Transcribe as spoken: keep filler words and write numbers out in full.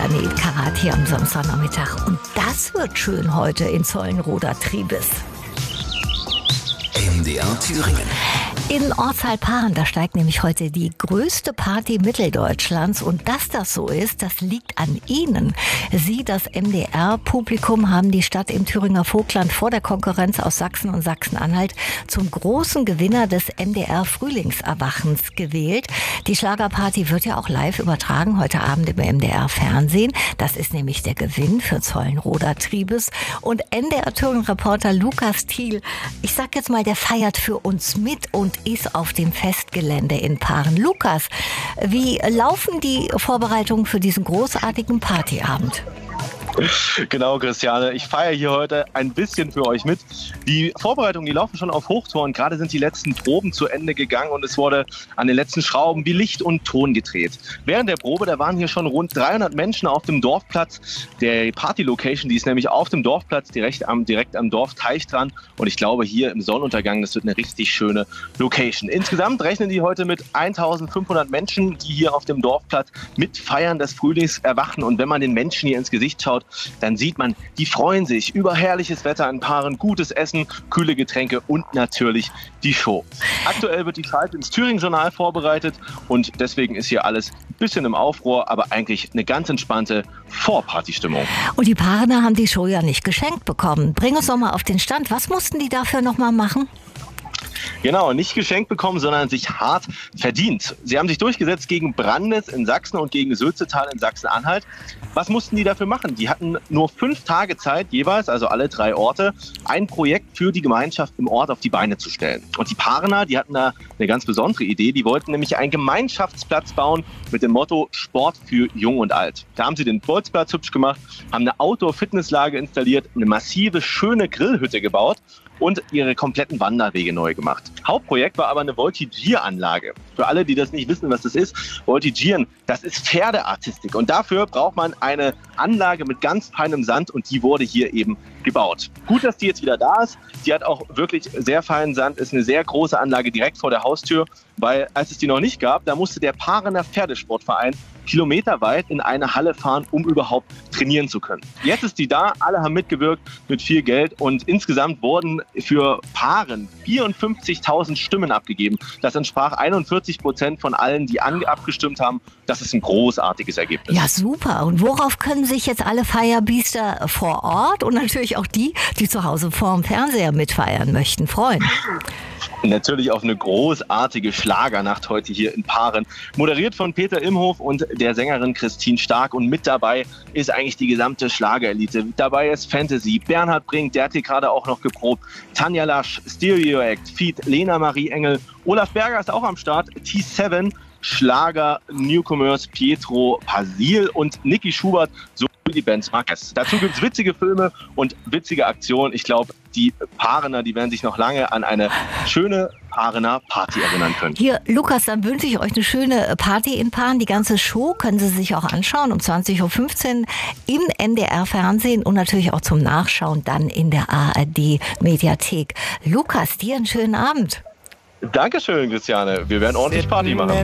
Planet Karat hier am Samstagnachmittag. Und das wird schön heute in Zollenroda-Tribes. M D R Thüringen. In Ortshal-Paaren, da steigt nämlich heute die größte Party Mitteldeutschlands. Und dass das so ist, das liegt an Ihnen. Sie, das M D R-Publikum, haben die Stadt im Thüringer Vogtland vor der Konkurrenz aus Sachsen und Sachsen-Anhalt zum großen Gewinner des M D R-Frühlingserwachens gewählt. Die Schlagerparty wird ja auch live übertragen, heute Abend im M D R-Fernsehen. Das ist nämlich der Gewinn für Zollenroda-Tribes. Und M D R-Thüringen-Reporter Lukas Thiel, ich sag jetzt mal, der feiert für uns mit und ist auf dem Festgelände in Paaren. Lukas, wie laufen die Vorbereitungen für diesen großartigen Partyabend? Genau, Christiane. Ich feiere hier heute ein bisschen für euch mit. Die Vorbereitungen, die laufen schon auf Hochtouren. Gerade sind die letzten Proben zu Ende gegangen und es wurde an den letzten Schrauben wie Licht und Ton gedreht. Während der Probe, da waren hier schon rund dreihundert Menschen auf dem Dorfplatz. Der Party-Location, die ist nämlich auf dem Dorfplatz, direkt am, direkt am Dorfteich dran. Und ich glaube, hier im Sonnenuntergang, das wird eine richtig schöne Location. Insgesamt rechnen die heute mit eintausendfünfhundert Menschen, die hier auf dem Dorfplatz mitfeiern, das Frühlingserwachen. Und wenn man den Menschen hier ins Gesicht schaut, dann sieht man, die freuen sich über herrliches Wetter in Paaren, gutes Essen, kühle Getränke und natürlich die Show. Aktuell wird die Schalte ins Thüringen-Journal vorbereitet und deswegen ist hier alles ein bisschen im Aufruhr, aber eigentlich eine ganz entspannte Vorpartystimmung. Und die Paarener haben die Show ja nicht geschenkt bekommen. Bring uns doch mal auf den Stand. Was mussten die dafür noch mal machen? Genau, nicht geschenkt bekommen, sondern sich hart verdient. Sie haben sich durchgesetzt gegen Brandis in Sachsen und gegen Sülzetal in Sachsen-Anhalt. Was mussten die dafür machen? Die hatten nur fünf Tage Zeit jeweils, also alle drei Orte, ein Projekt für die Gemeinschaft im Ort auf die Beine zu stellen. Und die Paarener, die hatten da eine ganz besondere Idee. Die wollten nämlich einen Gemeinschaftsplatz bauen mit dem Motto Sport für Jung und Alt. Da haben sie den Bolzplatz hübsch gemacht, haben eine Outdoor-Fitnesslage installiert, eine massive, schöne Grillhütte gebaut und ihre kompletten Wanderwege neu gemacht. Hauptprojekt war aber eine Voltigieranlage. Für alle, die das nicht wissen, was das ist, Voltigieren, das ist Pferdeartistik. Und dafür braucht man eine Anlage mit ganz feinem Sand und die wurde hier eben gebaut. Gut, dass die jetzt wieder da ist. Die hat auch wirklich sehr feinen Sand, ist eine sehr große Anlage direkt vor der Haustür, weil als es die noch nicht gab, da musste der Paarener Pferdesportverein kilometerweit in eine Halle fahren, um überhaupt trainieren zu können. Jetzt ist die da, alle haben mitgewirkt mit viel Geld und insgesamt wurden für Paaren vierundfünfzigtausend Stimmen abgegeben. Das entsprach einundvierzig Prozent von allen, die abgestimmt haben. Das ist ein großartiges Ergebnis. Ja, super. Und worauf können sich jetzt alle Feierbiester vor Ort und natürlich auch die, die zu Hause vorm Fernseher mitfeiern möchten, freuen? Natürlich auf eine großartige Schlagernacht heute hier in Paaren. Moderiert von Peter Imhof und der Sängerin Christine Stark. Und mit dabei ist eigentlich die gesamte Schlagerelite. Mit dabei ist Fantasy, Bernhard Brink, der hat hier gerade auch noch geprobt. Tanja Lasch, Stereo Act, Feat, Lena Marie Engel. Olaf Berger ist auch am Start. T sieben, Schlager, Newcomers, Pietro Pasil und Niki Schubert, so die Band Marquez. Dazu gibt es witzige Filme und witzige Aktionen. Ich glaube, die Paarener, die werden sich noch lange an eine schöne Paarener Party erinnern können. Hier, Lukas, dann wünsche ich euch eine schöne Party in Paaren. Die ganze Show können Sie sich auch anschauen um zwanzig Uhr fünfzehn im M D R-Fernsehen und natürlich auch zum Nachschauen dann in der A R D-Mediathek. Lukas, dir einen schönen Abend. Dankeschön, Christiane. Wir werden ordentlich Party machen.